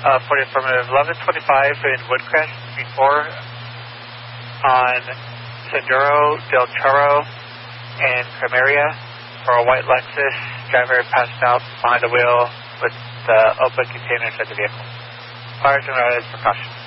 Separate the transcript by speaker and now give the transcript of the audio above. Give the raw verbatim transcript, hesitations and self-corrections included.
Speaker 1: uh, for from eleven twenty-five in Woodcrest before on Sendero del Chorro and Primaria for a white Lexus. Driver passed out behind the wheel with the open containers at the vehicle. Fires and riders precaution.